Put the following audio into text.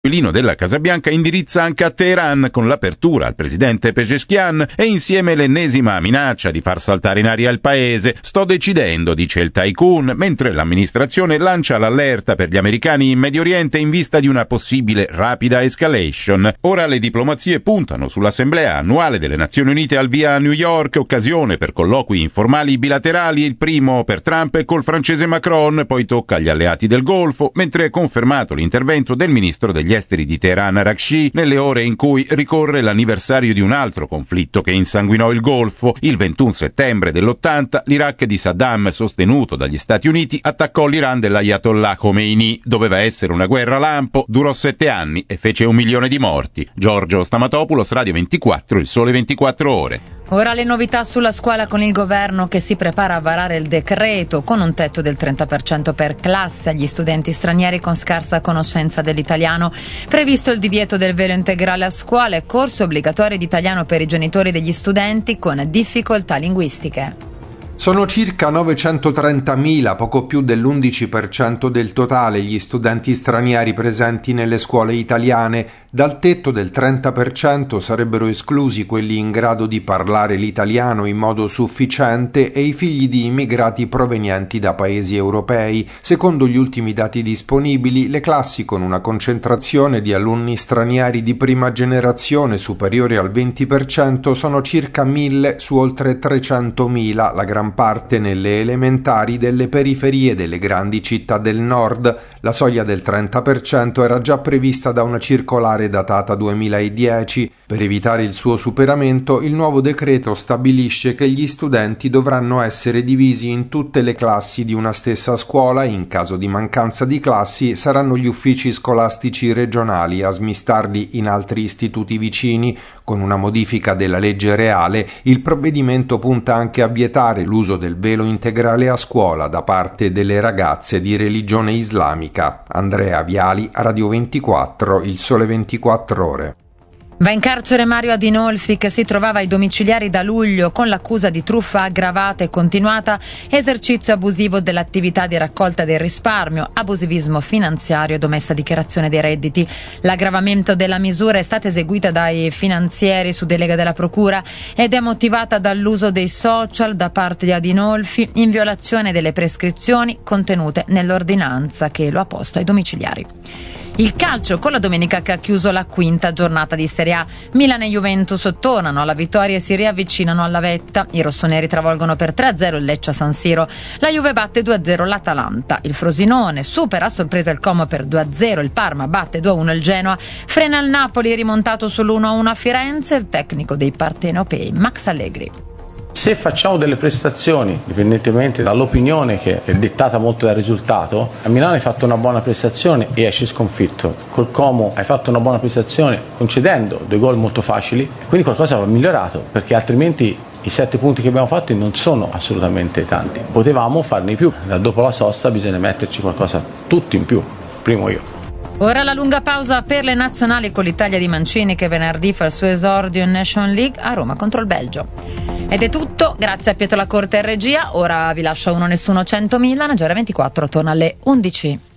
L'inquilino della Casa Bianca indirizza anche a Teheran con l'apertura al presidente Pezeshkian e insieme l'ennesima minaccia di far saltare in aria il paese. Sto decidendo, dice il tycoon, mentre l'amministrazione lancia l'allerta per gli americani in Medio Oriente in vista di una possibile rapida escalation. Ora le diplomazie puntano sull'assemblea annuale delle Nazioni Unite al via a New York, occasione per colloqui informali bilaterali, il primo per Trump e col francese Macron, poi tocca agli alleati del Golfo, mentre è confermato l'intervento del ministro degli esteri di Teheran Rakshi nelle ore in cui ricorre l'anniversario di un altro conflitto che insanguinò il Golfo. Il 21 settembre dell'80 l'Iraq di Saddam, sostenuto dagli Stati Uniti, attaccò l'Iran dell'Ayatollah Khomeini. Doveva essere una guerra lampo, durò 7 anni e fece 1 milione di morti. Giorgio Stamatopoulos, Radio 24, Il Sole 24 Ore. Ora le novità sulla scuola con il governo che si prepara a varare il decreto con un tetto del 30% per classe agli studenti stranieri con scarsa conoscenza dell'italiano. Previsto il divieto del velo integrale a scuola e corsi obbligatori di italiano per i genitori degli studenti con difficoltà linguistiche. Sono circa 930.000, poco più dell'11% del totale, gli studenti stranieri presenti nelle scuole italiane. Dal tetto del 30% sarebbero esclusi quelli in grado di parlare l'italiano in modo sufficiente e i figli di immigrati provenienti da paesi europei. Secondo gli ultimi dati disponibili, le classi con una concentrazione di alunni stranieri di prima generazione superiore al 20% sono circa 1.000 su oltre 300.000, la gran parte nelle elementari delle periferie delle grandi città del nord. La soglia del 30% era già prevista da una circolare datata 2010. Per evitare il suo superamento, il nuovo decreto stabilisce che gli studenti dovranno essere divisi in tutte le classi di una stessa scuola e in caso di mancanza di classi saranno gli uffici scolastici regionali a smistarli in altri istituti vicini. Con una modifica della legge reale, il provvedimento punta anche a vietare l'uso del velo integrale a scuola da parte delle ragazze di religione islamica. Andrea Viali, Radio 24, Il Sole 24 Ore. Va in carcere Mario Adinolfi, che si trovava ai domiciliari da luglio con l'accusa di truffa aggravata e continuata, esercizio abusivo dell'attività di raccolta del risparmio, abusivismo finanziario ed omessa dichiarazione dei redditi. L'aggravamento della misura è stata eseguita dai finanzieri su delega della procura ed è motivata dall'uso dei social da parte di Adinolfi in violazione delle prescrizioni contenute nell'ordinanza che lo ha posto ai domiciliari. Il calcio con la domenica che ha chiuso la 5ª giornata di Serie A. Milan e Juventus tornano alla vittoria e si riavvicinano alla vetta. I rossoneri travolgono per 3-0 il Lecce a San Siro. La Juve batte 2-0 l'Atalanta. Il Frosinone supera a sorpresa il Como per 2-0. Il Parma batte 2-1 il Genoa. Frena il Napoli, rimontato sull'1-1 a Firenze. Il tecnico dei partenopei, Max Allegri. Se facciamo delle prestazioni, indipendentemente dall'opinione che è dettata molto dal risultato, a Milano hai fatto una buona prestazione e esci sconfitto. Col Como hai fatto una buona prestazione concedendo 2 gol molto facili, quindi qualcosa va migliorato, perché altrimenti i 7 punti che abbiamo fatto non sono assolutamente tanti. Potevamo farne di più. Da dopo la sosta bisogna metterci qualcosa tutti in più, primo io. Ora la lunga pausa per le nazionali con l'Italia di Mancini che venerdì fa il suo esordio in Nation League a Roma contro il Belgio. Ed è tutto, grazie a Pietro La Corte e regia. Ora vi lascio Uno Nessuno 100.000, Naggiore 24 torna alle 11.